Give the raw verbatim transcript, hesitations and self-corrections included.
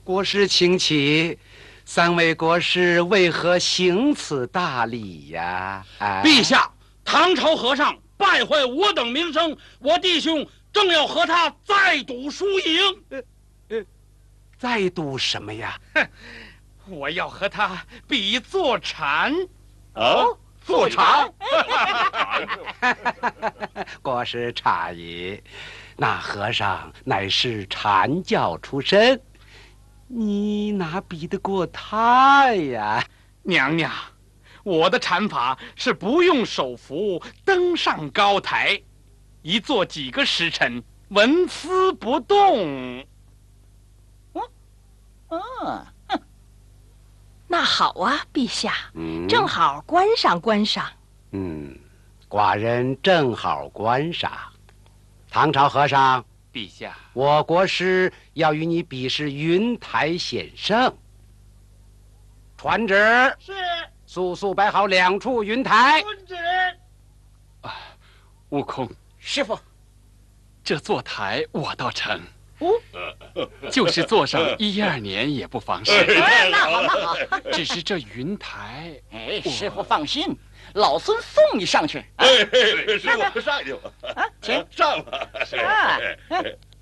国师请起，三位国师为何行此大礼呀？啊、 陛下，唐朝和尚败坏我等名声，我弟兄正要和他再赌输赢。 呃呃，再赌什么呀？ 我要和他比坐禅。 啊，坐禅？ 国师诧异，那和尚乃是禅教出身，你哪比得过他呀？ 娘娘，我的禅法是不用手扶登上高台，一坐几个时辰，纹丝不动。 嗯，嗯，哼，那好啊，陛下， 嗯， 正好观赏观赏。 嗯，寡人正好观赏。唐朝和尚， 陛下， 我国师要与你比试云台显圣。传旨。 是。 速速摆好两处云台。 遵旨。 啊，悟空， 师傅， 这座台我倒成。 哦， 就是坐上一二年也不妨事。 哎，那好，那好。 只是这云台， 哎，师傅放心，老孙送你上去。 哎，师傅上去吧。 啊，请上吧。 啊。